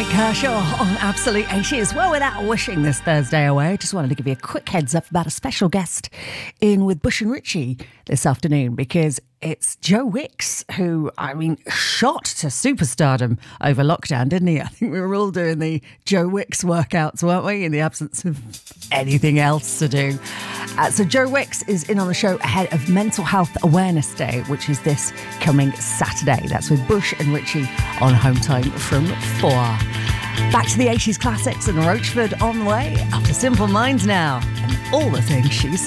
Nick Kershaw on Absolute 80s. Well, without wishing this Thursday away, I just wanted to give you a quick heads up about a special guest in with Bush and Ritchie this afternoon, because it's Joe Wicks, who, shot to superstardom over lockdown, didn't he? I think we were all doing the Joe Wicks workouts, weren't we, in the absence of anything else to do. So Joe Wicks is in on the show ahead of Mental Health Awareness Day, which is this coming Saturday. That's with Bush and Ritchie on Home Time from 4. Back to the 80s classics and Roachford on the way, up to Simple Minds now, and all the things she